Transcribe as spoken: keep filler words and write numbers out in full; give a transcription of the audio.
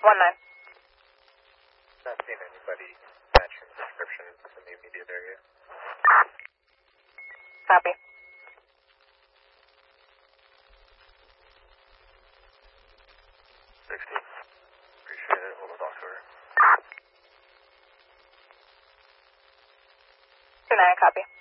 One nine. Not seeing anybody matching the description in the immediate area. Copy. sixty. Appreciate it. Hold the box order. Two nine, copy.